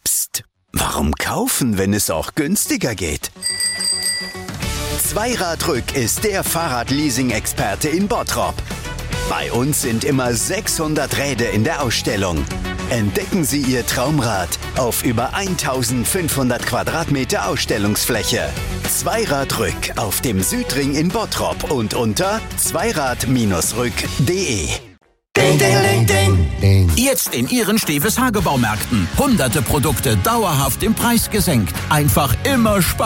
Psst, warum kaufen, wenn es auch günstiger geht? Zweiradrück ist der Fahrradleasing-Experte in Bottrop. Bei uns sind immer 600 Räder in der Ausstellung. Entdecken Sie Ihr Traumrad auf über 1500 Quadratmeter Ausstellungsfläche. Zweiradrück auf dem Südring in Bottrop und unter zweirad-rück.de. Ding, ding, ding, ding, ding. Jetzt in Ihren Steves Hagebaumärkten. Hunderte Produkte dauerhaft im Preis gesenkt. Einfach immer sparen.